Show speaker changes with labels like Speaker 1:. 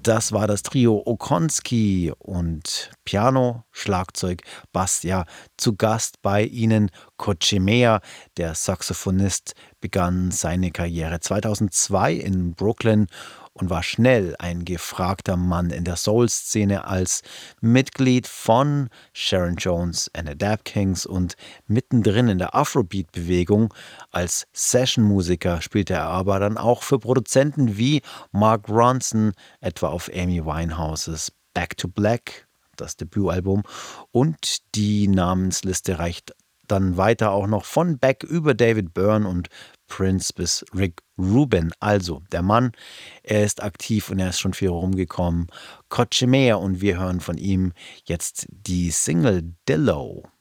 Speaker 1: Das war das Trio Okonski und Piano, Schlagzeug, Bass. Ja, zu Gast bei ihnen Kochimea, der Saxophonist, begann seine Karriere 2002 in Brooklyn und war schnell ein gefragter Mann in der Soul-Szene als Mitglied von Sharon Jones and the Dap Kings und mittendrin in der Afrobeat-Bewegung. Als Session-Musiker spielte er aber dann auch für Produzenten wie Mark Ronson, etwa auf Amy Winehouses Back to Black, das Debütalbum, und die Namensliste reicht dann weiter auch noch von Beck über David Byrne und Prince bis Rick Rubin. Also der Mann, er ist aktiv und er ist schon viel rumgekommen. Kochimea, und wir hören von ihm jetzt die Single Dillo.